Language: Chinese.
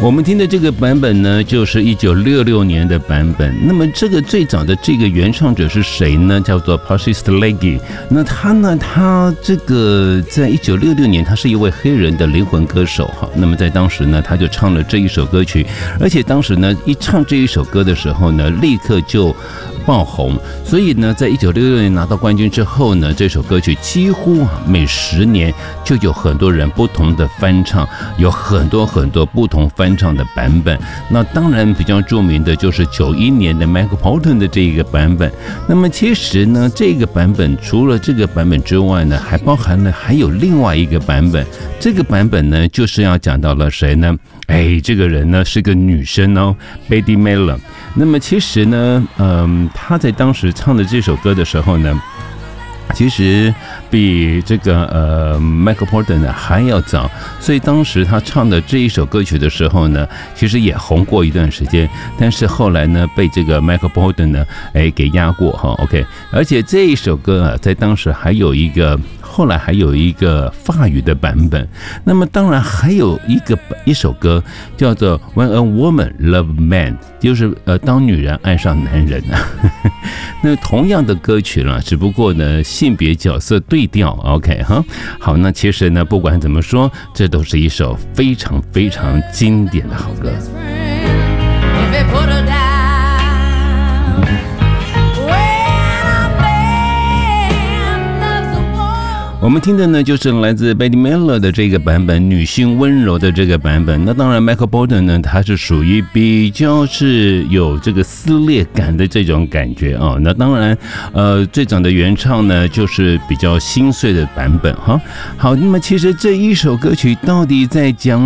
我们听的这个版本呢，就是1966年的版本。那么这个最早的这个原唱者是谁呢？叫做 Percy Sleggy。那他这个在1966年，他是一位黑人的灵魂歌手哈。那么在当时呢，他就唱了这一首歌曲，而且当时呢，一唱这一首歌的时候呢，立刻就爆红。所以呢，在1966年拿到冠军之后呢，这首歌曲几乎每10年就有很多人不同的翻唱，有很多不同翻唱的版本。那当然比较著名的就是91年的 Michael Bolton 的这一个版本。那么其实呢，这个版本除了这个版本之外呢，还包含了还有另外一个版本。这个版本呢，就是要讲到了谁呢？这个人呢是个女生哦 ，Betty Miller。那么其实呢，她在当时唱的这首歌的时候呢，其实比这个Michael Bolton 呢还要早，所以当时他唱的这一首歌曲的时候呢，其实也红过一段时间，但是后来呢被这个 Michael Bolton 呢给压过哈 ，OK， 而且这一首歌啊，在当时后来还有一个法语的版本，那么当然还有一首歌叫做 When a Woman Love Man， 就是当女人爱上男人啊。那同样的歌曲了，只不过呢性别角色对调 ，OK 哈。好，那其实呢不管怎么说，这都是一首非常非常经典的好歌。我们听的呢，就是来自 Betty Miller 的这个版本，女性温柔的这个版本。那当然 Michael Bolton 呢，他是属于比较是有这个撕裂感的这种感觉啊。那当然，最早的原唱呢，就是比较心碎的版本哈。好，那么其实这一首歌曲到底在讲